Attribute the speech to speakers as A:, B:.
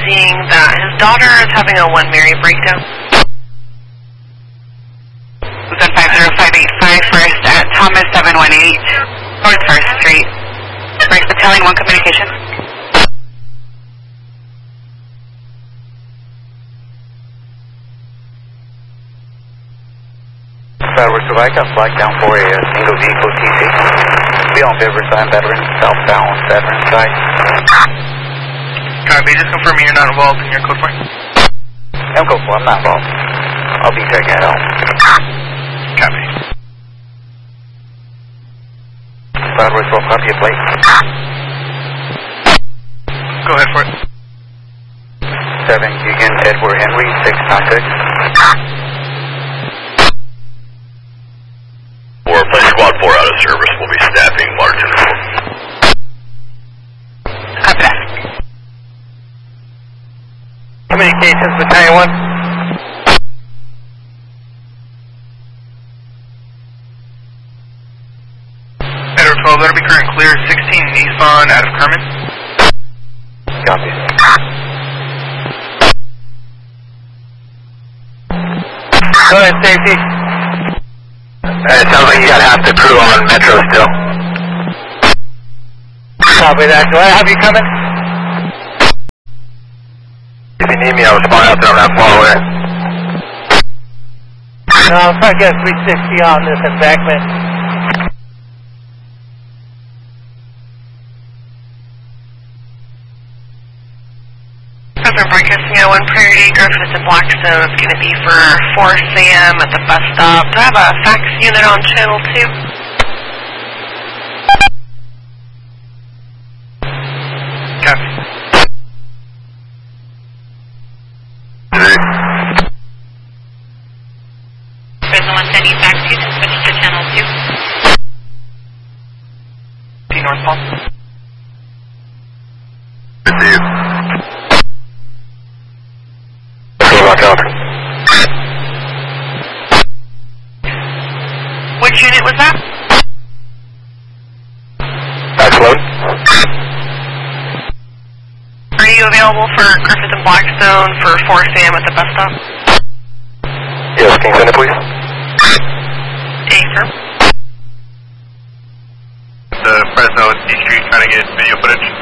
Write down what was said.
A: seeing that his daughter is having a 1 Mary breakdown.
B: Was on 50585 first at Thomas 718 North 1st Street. Breaks the telling 1 communication.
C: So I got flagged down for a single vehicle TC. Be on Riverside, veteran, southbound, veteran side.
D: Copy, just confirming you're not involved in your code 4.
C: I'm code 4, I'm not involved. I'll be checking it out.
D: Copy.
C: Broward, will copy your plate.
D: Go ahead for it.
C: 7 Egan Edward Henry, 696.
E: Squad 4 out of service. We'll be staffing Martin.
B: Copy that.
C: Communications, Battalion 1.
D: Edward 12, that'll be current clear. 16 Nissan out of Kerman.
C: Copy. Go ahead, safety.
E: It sounds like you got half the crew on Metro still.
C: Copy that. Do I have you coming?
E: If you need me, I'll spawn out there. I'm not far away.
C: No, I'm trying to get 360 on this embankment.
A: President Breakfast, 1 Prairie, Griffith and Blackstone is going to be for 4 Sam at the bus stop. Do I have a fax unit on channel 2?
D: Copy.
B: President 170 fax unit, switch to channel 2.
D: T North Palm.
E: Good to you.
A: Which unit was that?
E: Excellent.
A: Are you available for Griffith and Blackstone for 4 Sam at the bus stop?
E: Yes, can you send it, please?
A: Affirm.
D: The Fresno D Street trying to get video footage.